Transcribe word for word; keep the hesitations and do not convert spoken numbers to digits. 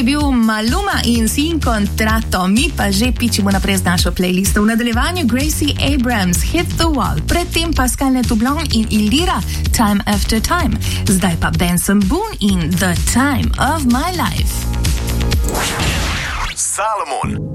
je bil Maluma in Sin Contratto, mi pa že pičimo naprej z našo playlisto. V nadaljevanju Gracie Abrams, Hit the Wall, predtem Pascal Letoublon in Ilira, Time After Time. Zdaj pa Benson Boone in The Time of My Life. Salomon.